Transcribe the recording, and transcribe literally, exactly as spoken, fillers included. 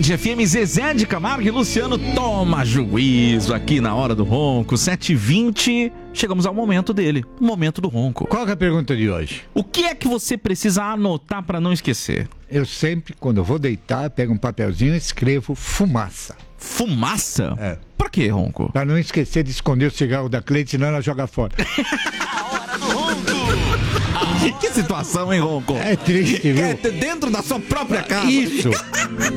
Band F M, Zezé de Camargo e Luciano toma juízo aqui na Hora do Ronco, sete e vinte. Chegamos ao momento dele, o momento do ronco. Qual é a pergunta de hoje? O que é que você precisa anotar para não esquecer? Eu sempre, quando eu vou deitar, pego um papelzinho e escrevo fumaça. Fumaça? É. Pra quê, Ronco? Pra não esquecer de esconder o cigarro da Cleide, senão ela joga fora. A Hora do Ronco. Que situação, hein, Ronco? É triste, viu? É dentro da sua própria casa. Isso.